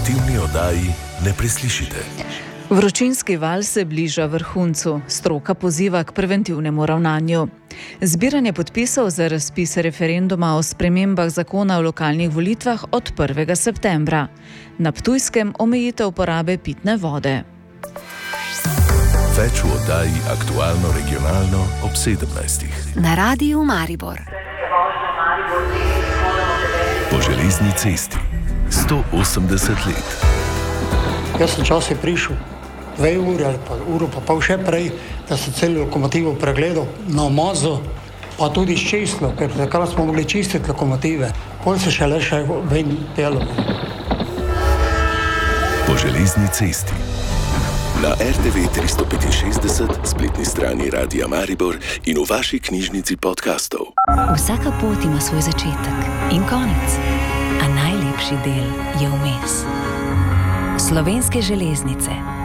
informativni oddaji ne preslišite. Vročinski val se bliža vrhuncu, stroka poziva k preventivnemu ravnanju. Zbiranje podpisov za razpis referenduma o spremembah zakona o lokalnih volitvah od 1. septembra. Na Ptujskem omejitev uporabe pitne vode. Več v oddaji Aktualno regionalno ob 17. Na Radiu Maribor. Po železni cesti 180 let. Jaz sem časih prišel 2 ure ali pa uro pa pol še prej, da sem celo lokomotivo pregledal, namazal, pa tudi izčistil, ker takrat smo mogli čistiti lokomotive. Potem se šele ven pelo. Po železni cesti. Na RTV 365, spletni strani Radia Maribor in v vaši knjižnici podcastov. Vsaka pot ima svoj začetek in konec, a najlepši del je vmes. Slovenske železnice.